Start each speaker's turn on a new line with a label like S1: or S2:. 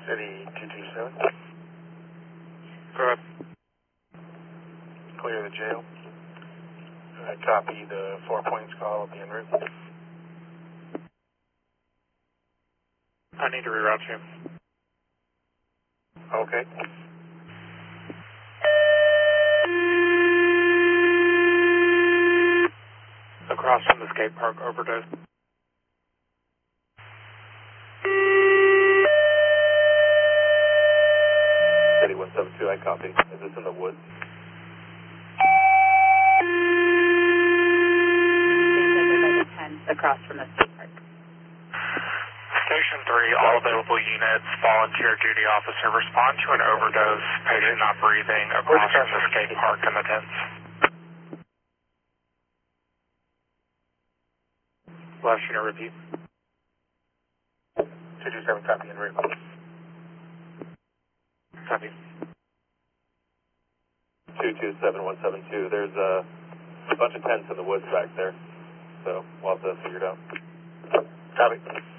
S1: City 227.
S2: Go ahead.
S1: Clear the jail. Copy the 4 points call will be en route.
S2: I need to reroute you.
S1: Okay.
S2: Across from the skate park, overdose.
S1: City 172, I copy. Is this in the woods?
S3: Across from the skate park.
S2: Station 3, all available units, volunteer duty officer, respond to an overdose, patient not breathing, across from the skate park in the tents. Last unit repeat.
S1: 227, copy en route.
S2: Copy.
S1: 227172, there's a bunch of tents in the woods back there, so we'll have to figure it out. Copy.